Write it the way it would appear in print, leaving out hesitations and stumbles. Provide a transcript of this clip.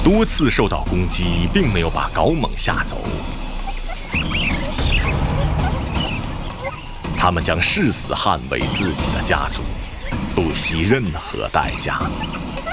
多次受到攻击，并没有把高猛吓走。他们将誓死捍卫自己的家族，不惜任何代价。